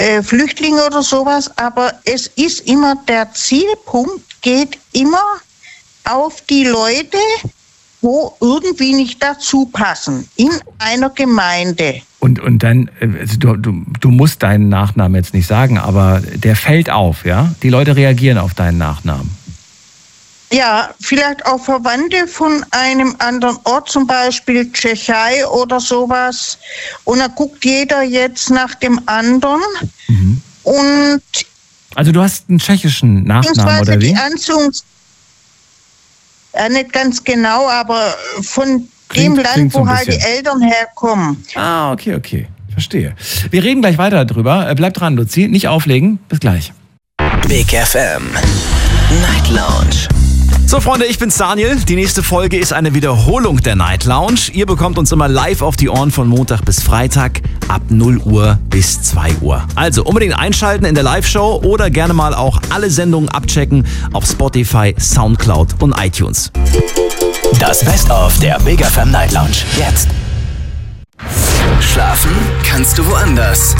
Flüchtlinge oder sowas, aber es ist immer, der Zielpunkt geht immer auf die Leute, wo irgendwie nicht dazu passen, in einer Gemeinde. Und dann, also du musst deinen Nachnamen jetzt nicht sagen, aber der fällt auf, ja? Die Leute reagieren auf deinen Nachnamen. Ja, vielleicht auch Verwandte von einem anderen Ort, zum Beispiel Tschechei oder sowas. Und da guckt jeder jetzt nach dem anderen. Mhm. Und also du hast einen tschechischen Nachnamen, oder wie? Nicht ganz genau, aber von dem Land, wo halt die Eltern herkommen. Ah, okay. Verstehe. Wir reden gleich weiter darüber. Bleib dran, Luzi. Nicht auflegen. Bis gleich. Big FM Night Lounge. So Freunde, ich bin's Daniel. Die nächste Folge ist eine Wiederholung der Night Lounge. Ihr bekommt uns immer live auf die Ohren von Montag bis Freitag ab 0 Uhr bis 2 Uhr. Also unbedingt einschalten in der Live-Show oder gerne mal auch alle Sendungen abchecken auf Spotify, Soundcloud und iTunes. Das Best-of der Big FM Night Lounge. Jetzt. Schlafen kannst du woanders.